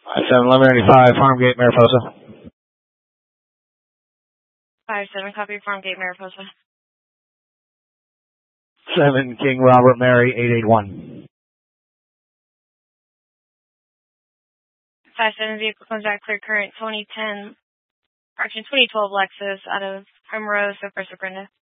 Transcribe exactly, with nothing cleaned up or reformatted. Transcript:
seven eleven ninety-five, Farmgate, Mariposa. five seven, copy, Farmgate, Mariposa. seven King Robert Mary, eight eight one. five seven, vehicle comes back clear current twenty ten, correction twenty twelve Lexus out of Primrose, so first Brenda.